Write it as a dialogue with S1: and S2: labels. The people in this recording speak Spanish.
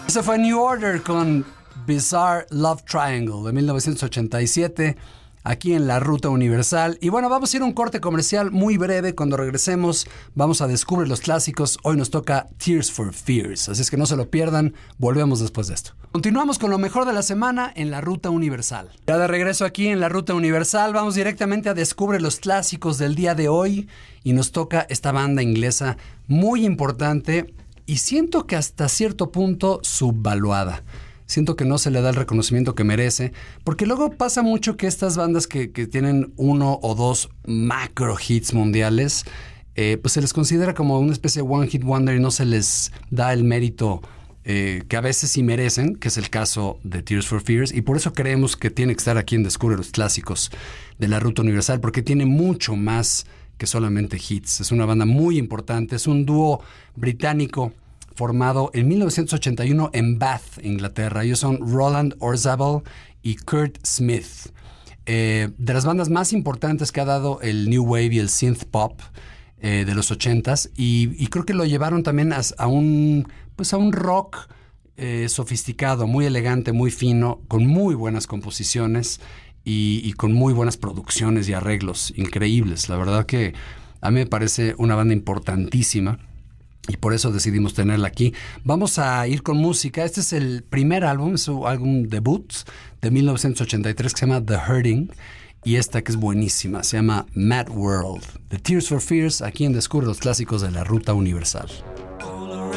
S1: Ese fue New Order con Bizarre Love Triangle de 1987, aquí en la Ruta Universal. Y bueno, vamos a ir a un corte comercial muy breve. Cuando regresemos vamos a descubrir los clásicos. Hoy nos toca Tears for Fears, así es que no se lo pierdan. Volvemos después de esto. Continuamos con lo mejor de la semana en la Ruta Universal. Ya de regreso aquí en la Ruta Universal, vamos directamente a descubrir los clásicos del día de hoy. Y nos toca esta banda inglesa muy importante y siento que hasta cierto punto subvaluada. Siento que no se le da el reconocimiento que merece, porque luego pasa mucho que estas bandas que tienen uno o dos macro hits mundiales, pues se les considera como una especie de one hit wonder y no se les da el mérito que a veces sí merecen, que es el caso de Tears for Fears, y por eso creemos que tiene que estar aquí en Descubre los Clásicos de la Ruta Universal, porque tiene mucho más que solamente hits. Es una banda muy importante, es un dúo británico formado en 1981 en Bath, Inglaterra. Ellos son Roland Orzabal y Kurt Smith. De las bandas más importantes que ha dado el New Wave y el Synth Pop de los 80s. Y creo que lo llevaron también a un rock sofisticado, muy elegante, muy fino, con muy buenas composiciones y con muy buenas producciones y arreglos increíbles. La verdad que a mí me parece una banda importantísima. Y por eso decidimos tenerla aquí. Vamos a ir con música. Este es el primer álbum, es su álbum debut de 1983 que se llama The Hurting. Y esta que es buenísima, se llama Mad World. The Tears for Fears, aquí en Descubre los Clásicos de la Ruta Universal.